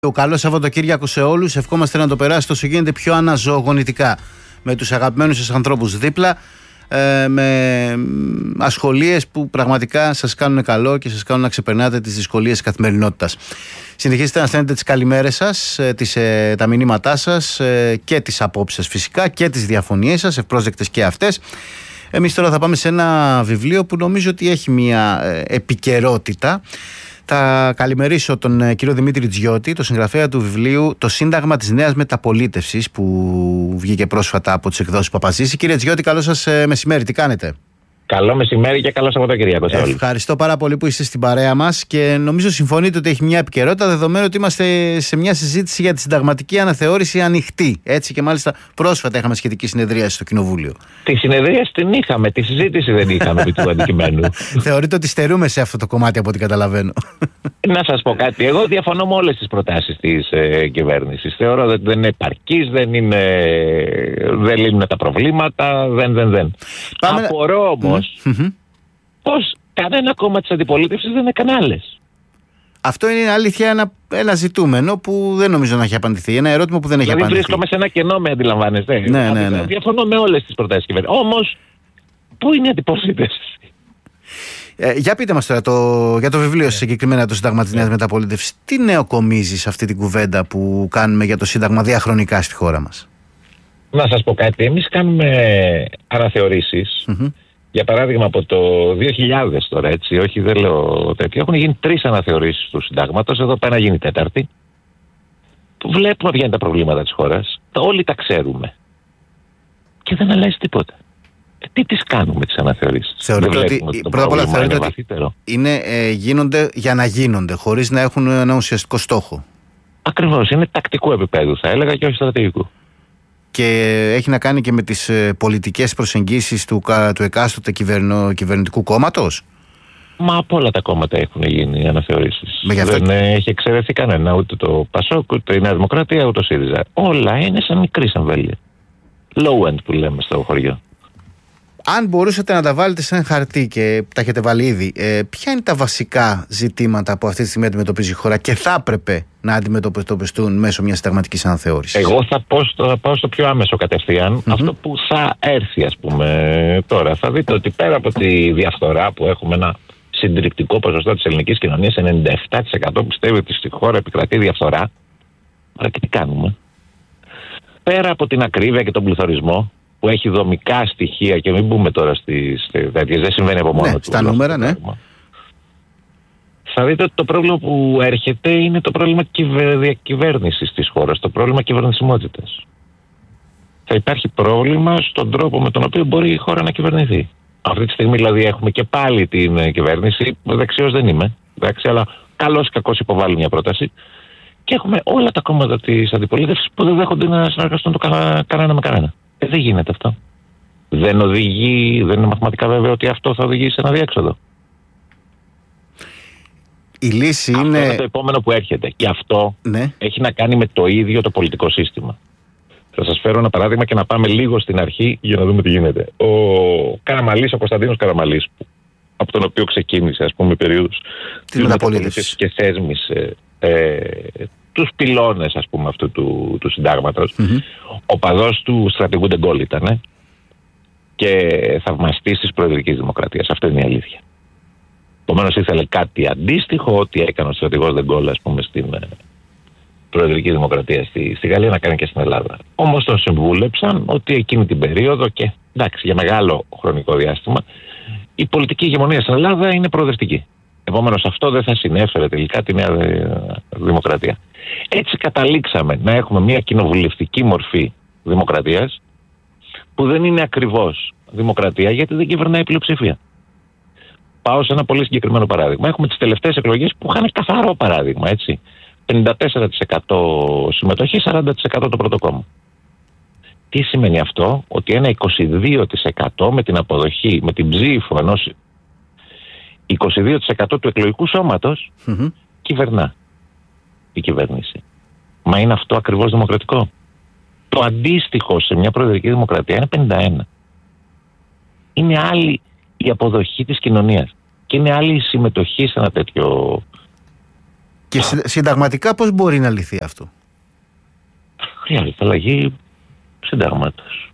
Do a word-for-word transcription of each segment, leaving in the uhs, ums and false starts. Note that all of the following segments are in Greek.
Το καλό Σαββατοκύριακο σε όλους. Ευχόμαστε να το περάσετε όσο γίνεται πιο αναζωογονητικά, με τους αγαπημένους σας ανθρώπους δίπλα, ε, με ασχολίες που πραγματικά σας κάνουν καλό και σας κάνουν να ξεπερνάτε τις δυσκολίες της καθημερινότητας. Συνεχίστε να στέλνετε τις καλημέρες σας, τις, ε, τα μηνύματά σας ε, και τις απόψεις σας φυσικά και τις διαφωνίες σας, ευπρόσδεκτες και αυτές. Εμείς τώρα θα πάμε σε ένα βιβλίο που νομίζω ότι έχει μια ε, επικαιρότητα. Θα καλημερίσω τον ε, κύριο Δημήτρη Τζιώτη, το συγγραφέα του βιβλίου «Το Σύνταγμα της Νέας Μεταπολίτευσης», που βγήκε πρόσφατα από τις εκδόσεις Παπαζήση. Κύριε Τζιώτη, καλό σας ε, μεσημέρι, τι κάνετε? Καλό μεσημέρι και καλό Σαββατοκύριακο σε όλους. Ευχαριστώ πάρα πολύ που είστε στην παρέα μας και νομίζω συμφωνείτε ότι έχει μια επικαιρότητα, δεδομένου ότι είμαστε σε μια συζήτηση για τη συνταγματική αναθεώρηση ανοιχτή. Έτσι, και μάλιστα πρόσφατα είχαμε σχετική συνεδρίαση στο Κοινοβούλιο. Τη συνεδρίαση την είχαμε, τη συζήτηση δεν είχαμε επί του αντικειμένου. Θεωρείτε ότι στερούμε σε αυτό το κομμάτι, από ό,τι καταλαβαίνω? Να σας πω κάτι. Εγώ διαφωνώ με όλες τις προτάσεις της ε, κυβέρνησης. Θεωρώ ότι δεν είναι επαρκής, δεν, είναι, δεν λύνουν τα προβλήματα, δεν, δεν, δεν. Πάμε... Απορώ όμως mm-hmm. πως κανένα κόμμα της αντιπολίτευσης δεν έκανε άλλες. Αυτό είναι αλήθεια ένα, ένα ζητούμενο που δεν νομίζω να έχει απαντηθεί. Ένα ερώτημα που δεν έχει δηλαδή απαντηθεί. Δηλαδή βρίσκομαι σε ένα κενό, με αντιλαμβάνεστε. Ναι, ναι, ναι. Διαφωνώ με όλες τις προτάσεις της κυβέρνησης. Όμως, πού είναι η αντιπολίτευση? Ε, για πείτε μας τώρα το, για το βιβλίο σας, συγκεκριμένα το Σύνταγμα της Νέας Μεταπολίτευσης. Τι νέο κομίζει σε αυτή την κουβέντα που κάνουμε για το Σύνταγμα διαχρονικά στη χώρα μας? Να σας πω κάτι. Εμείς κάνουμε αναθεωρήσεις. Mm-hmm. Για παράδειγμα, από το δύο χιλιάδες τώρα, έτσι, όχι δεν λέω τέτοιο, έχουν γίνει τρεις αναθεωρήσεις του συντάγματος. Εδώ πάει να γίνει η τέταρτη. Βλέπουμε ποια είναι τα προβλήματα της χώρας. Όλοι τα ξέρουμε. Και δεν αλλάζει τίποτα. Τι τις κάνουμε τις αναθεωρήσεις? Θεωρείτε ότι, ότι πρώτα απ' όλα θεωρείτε ότι είναι, ε, γίνονται για να γίνονται, χωρίς να έχουν ένα ουσιαστικό στόχο? Ακριβώς, είναι τακτικού επίπεδου θα έλεγα και όχι στρατηγικού. Και έχει να κάνει και με τις ε, πολιτικές προσεγγίσεις του, του εκάστοτε κυβερνο, κυβερνητικού κόμματος? Μα από όλα τα κόμματα έχουν γίνει αναθεωρήσεις. Με δεν και... έχει εξαιρεθεί κανένα, ούτε το Πασόκ, ούτε η Νέα Δημοκρατία, ούτε ο ΣΥΡΙΖΑ. Όλα είναι σαν μικρή εμβέλεια. Low end που λέμε στο χωριό. Αν μπορούσατε να τα βάλετε σε ένα χαρτί, και τα έχετε βάλει ήδη, ε, ποια είναι τα βασικά ζητήματα που αυτή τη στιγμή αντιμετωπίζει η χώρα και θα έπρεπε να αντιμετωπιστούν μέσω μιας συνταγματικής αναθεώρησης? Εγώ θα πάω στο, θα πάω στο πιο άμεσο κατευθείαν. Mm-hmm. Αυτό που θα έρθει, ας πούμε, τώρα. Θα δείτε ότι πέρα από τη διαφθορά που έχουμε, ένα συντριπτικό ποσοστό της ελληνικής κοινωνίας, ενενήντα επτά τοις εκατό πιστεύει ότι στη χώρα επικρατεί διαφθορά. Αλλά και τι κάνουμε? Πέρα από την ακρίβεια και τον πληθωρισμό, που έχει δομικά στοιχεία, και μην μπούμε τώρα στις τέτοιες, δεν συμβαίνει από μόνο ναι, του. Στα νούμερα, ναι. Θα δείτε ότι το πρόβλημα που έρχεται είναι το πρόβλημα διακυβέρνησης της χώρας, το πρόβλημα κυβερνησιμότητας. Θα υπάρχει πρόβλημα στον τρόπο με τον οποίο μπορεί η χώρα να κυβερνηθεί. Αυτή τη στιγμή δηλαδή έχουμε και πάλι την κυβέρνηση, δεξιός δεν είμαι, εντάξει, αλλά καλώς ή κακώς υποβάλλει μια πρόταση, και έχουμε όλα τα κόμματα της αντιπολίτευσης που δεν δέχονται να συνεργαστούν το κανένα με κανένα. Ε, δεν γίνεται αυτό. Δεν οδηγεί, δεν είναι μαθηματικά βέβαιο ότι αυτό θα οδηγήσει σε ένα διέξοδο. Η λύση αυτό είναι... είναι το επόμενο που έρχεται. Και αυτό ναι. έχει να κάνει με το ίδιο το πολιτικό σύστημα. Θα σας φέρω ένα παράδειγμα και να πάμε λίγο στην αρχή για να δούμε τι γίνεται. Ο Καραμαλής, ο Κωνσταντίνος Καραμαλής, από τον οποίο ξεκίνησε, ας πούμε, περίοδος της μεταπολίτευσης και θέσμισε ε, τους πυλώνες, ας πούμε, αυτού του, του συντάγματος. Mm-hmm. Ο παδός του στρατηγού Ντεγκόλ ήταν ε, και θαυμαστής της προεδρικής δημοκρατίας. Αυτό είναι η αλήθεια. Επομένως ήθελε κάτι αντίστοιχο ό,τι έκανε ο στρατηγός Ντεγκόλ, ας πούμε, στην ε, προεδρική δημοκρατία στη, στη Γαλλία, να κάνει και στην Ελλάδα. Όμως τον συμβούλεψαν ότι εκείνη την περίοδο, και εντάξει, για μεγάλο χρονικό διάστημα, η πολιτική ηγεμονία στην Ελλάδα είναι προοδευτική. Επομένως αυτό δεν θα συνέφερε τελικά τη Νέα Δημοκρατία. Έτσι καταλήξαμε να έχουμε μια κοινοβουλευτική μορφή δημοκρατίας που δεν είναι ακριβώς δημοκρατία, γιατί δεν κυβερνάει η πλειοψηφία. Πάω σε ένα πολύ συγκεκριμένο παράδειγμα. Έχουμε τις τελευταίες εκλογές που είχαν καθαρό παράδειγμα, έτσι. πενήντα τέσσερα τοις εκατό συμμετοχή, σαράντα τοις εκατό το πρώτο κόμμα. Τι σημαίνει αυτό? Ότι ένα είκοσι δύο τοις εκατό με την αποδοχή, με την ψήφο ενός είκοσι δύο τοις εκατό του εκλογικού σώματος mm-hmm. κυβερνά η κυβέρνηση. Μα είναι αυτό ακριβώς δημοκρατικό? Το αντίστοιχο σε μια προεδρική δημοκρατία είναι πενήντα ένα. Είναι άλλη η αποδοχή της κοινωνίας και είναι άλλη η συμμετοχή σε ένα τέτοιο Και συνταγματικά πώς μπορεί να λυθεί αυτό? Χρειάζεται αλλαγή συντάγματος.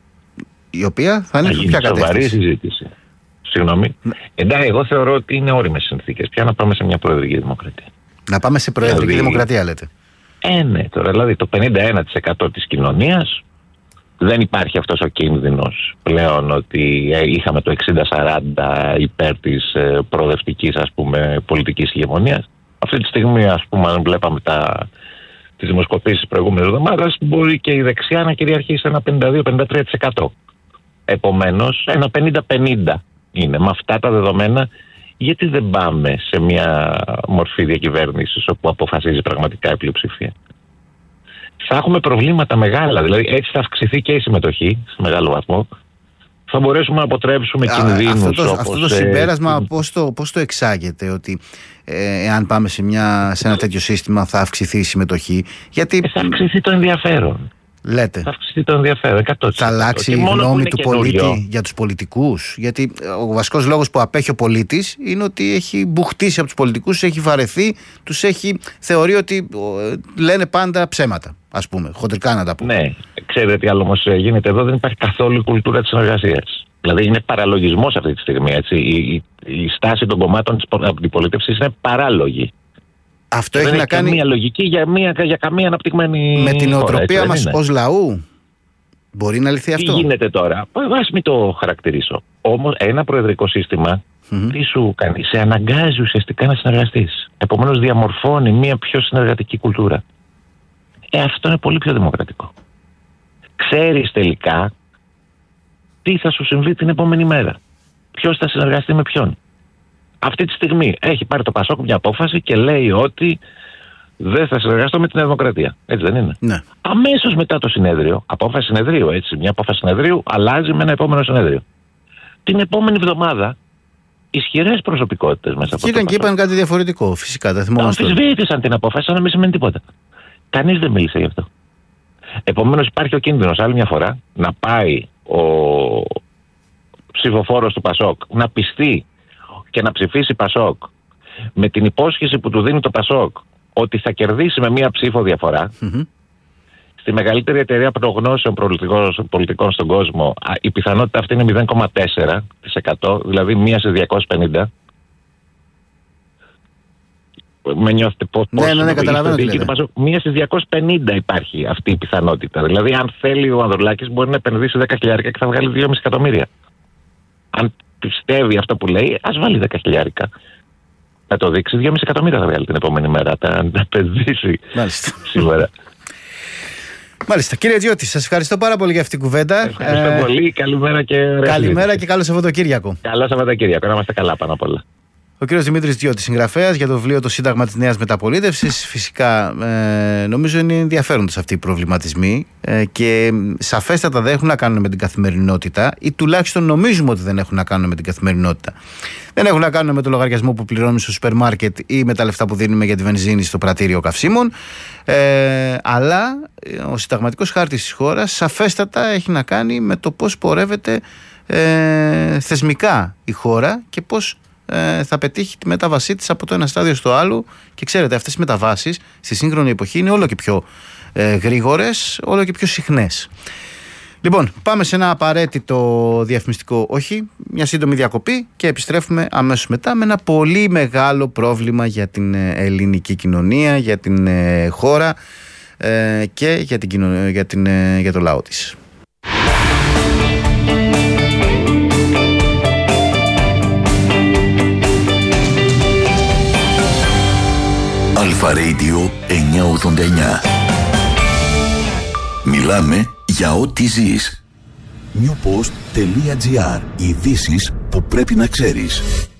Η οποία θα είναι ποια κατεύθυνση? Σοβαρή συζήτηση. Συγγνώμη. Ναι. Εντάξει, εγώ θεωρώ ότι είναι όριμες συνθήκες. Πια να πάμε σε μια προεδρική δημοκρατία. Να πάμε σε προεδρική δηλαδή, δημοκρατία, λέτε. Ε, ναι, τώρα δηλαδή το πενήντα ένα τοις εκατό της κοινωνίας, δεν υπάρχει αυτός ο κίνδυνος πλέον ότι είχαμε το εξήντα σαράντα υπέρ της προοδευτικής, ας πούμε, πολιτικής ηγεμονίας. Αυτή τη στιγμή, ας πούμε, αν βλέπαμε τα, τις δημοσκοπήσεις της προηγούμενης εβδομάδας, μπορεί και η δεξιά να κυριαρχεί σε ένα πενήντα δύο με πενήντα τρία τοις εκατό. Επομένως, ένα πενήντα πενήντα είναι. Με αυτά τα δεδομένα, γιατί δεν πάμε σε μια μορφή διακυβέρνησης όπου αποφασίζει πραγματικά η πλειοψηφία? Θα έχουμε προβλήματα μεγάλα, δηλαδή έτσι θα αυξηθεί και η συμμετοχή σε μεγάλο βαθμό. Θα μπορέσουμε να αποτρέψουμε κινδύνους. Αυτό το, όπως, αυτό το συμπέρασμα ε, πώς, το, πώς το εξάγεται, ότι ε, εάν πάμε σε, μια, σε ένα τέτοιο σύστημα θα αυξηθεί η συμμετοχή? Γιατί ε, θα αυξηθεί το ενδιαφέρον. Λέτε. Θα αυξηθεί το ενδιαφέρον. εκατό τοις εκατό. Θα αλλάξει η γνώμη του πολίτη για τους πολιτικούς? Γιατί ο βασικός λόγος που απέχει ο πολίτης είναι ότι έχει μπουχτίσει από τους πολιτικούς, έχει βαρεθεί, τους έχει θεωρεί ότι λένε πάντα ψέματα, ας πούμε, χοντρικά να τα πούμε. Ναι, ξέρετε τι άλλο όμως γίνεται εδώ? Δεν υπάρχει καθόλου η κουλτούρα της συνεργασίας. Δηλαδή είναι παραλογισμός αυτή τη στιγμή. Έτσι. Η, η, η στάση των κομμάτων της αντιπολίτευσης είναι παράλογη. Αυτό δεν έχει να κάνει καμία λογική για, μια, για καμία αναπτυγμένη με την νοοτροπία μας είναι. ως λαού. Μπορεί να λυθεί αυτό? Τι γίνεται τώρα? Ας μην το χαρακτηρίσω. Όμως ένα προεδρικό σύστημα mm-hmm. τι σου κάνει? Σε αναγκάζει ουσιαστικά να συνεργαστείς. Επομένως διαμορφώνει μια πιο συνεργατική κουλτούρα. Ε, αυτό είναι πολύ πιο δημοκρατικό. Ξέρεις τελικά τι θα σου συμβεί την επόμενη μέρα. Ποιος θα συνεργαστεί με ποιον. Αυτή τη στιγμή έχει πάρει το Πασόκ μια απόφαση και λέει ότι δεν θα συνεργαστώ με την Νέα Δημοκρατία. Έτσι δεν είναι? Ναι. Αμέσως μετά το συνέδριο, απόφαση συνεδρίου, έτσι, μια απόφαση συνεδρίου αλλάζει με ένα επόμενο συνέδριο. Την επόμενη εβδομάδα ισχυρές προσωπικότητες μέσα από το Πασόκ. Και είπαν κάτι διαφορετικό, φυσικά. Δεν θυμόμαστε. Αμφισβήτησαν την απόφαση, σαν να μην σημαίνει τίποτα. Κανείς δεν μίλησε γι' αυτό. Επομένως υπάρχει ο κίνδυνος άλλη μια φορά να πάει ο ψηφοφόρος του Πασόκ να πιστεί και να ψηφίσει Πασόκ με την υπόσχεση που του δίνει το Πασόκ ότι θα κερδίσει με μία ψήφο διαφορά. Mm-hmm. Στη μεγαλύτερη εταιρεία προγνώσεων πολιτικών στον κόσμο η πιθανότητα αυτή είναι μηδέν κόμμα τέσσερα τοις εκατό, δηλαδή μία σε διακόσιες πενήντα. Με νιώθετε πώς? Ναι, ναι, ναι, καταλαβαίνω τι λέτε. Μία στις διακόσιες πενήντα υπάρχει αυτή η πιθανότητα. Δηλαδή αν θέλει ο Ανδρουλάκης μπορεί να επενδύσει δέκα χιλιάρικα και θα βγάλει δύο κόμμα πέντε εκατομμύρια. Αν πιστεύει αυτό που λέει, ας βάλει δέκα χιλιάρικα. Να το δείξει, δύο κόμμα πέντε εκατομμύρια θα βγάλει την επόμενη μέρα. Τα επενδύσει σήμερα. Μάλιστα. Κύριε Τζιώτη, σας ευχαριστώ πάρα πολύ για αυτή την κουβέντα. Ευχαριστώ ε... πολύ. Καλημέρα και Καλημέρα και καλό Σαββατοκύριακο. Καλό Σαββατοκύριακο. Να είμαστε καλά πάνω απ' όλα. Ο κύριος Δημήτρης Τζιώτης, συγγραφέας για το βιβλίο «Το Σύνταγμα της Νέας Μεταπολίτευσης». Φυσικά, ε, νομίζω είναι ενδιαφέροντες αυτοί οι προβληματισμοί ε, και σαφέστατα δεν έχουν να κάνουν με την καθημερινότητα, ή τουλάχιστον νομίζουμε ότι δεν έχουν να κάνουν με την καθημερινότητα. Δεν έχουν να κάνουν με το λογαριασμό που πληρώνουμε στο σούπερ μάρκετ ή με τα λεφτά που δίνουμε για τη βενζίνη στο πρατήριο καυσίμων. Ε, αλλά ο συνταγματικός χάρτης της χώρας σαφέστατα έχει να κάνει με το πώς πορεύεται ε, θεσμικά η χώρα και πώς θα πετύχει τη μετάβασή της από το ένα στάδιο στο άλλο. Και ξέρετε, αυτές οι μεταβάσεις στη σύγχρονη εποχή είναι όλο και πιο ε, γρήγορες, όλο και πιο συχνές. Λοιπόν, πάμε σε ένα απαραίτητο διαφημιστικό, όχι, μια σύντομη διακοπή και επιστρέφουμε αμέσως μετά με ένα πολύ μεγάλο πρόβλημα για την ελληνική κοινωνία, για την ε, χώρα ε, και για, την κοινωνία, για, την, ε, για το λαό της. Αλφα Radio εννιακόσια ογδόντα εννιά. Μιλάμε για ό,τι ζεις. newpost.gr. Ειδήσεις που πρέπει να ξέρεις.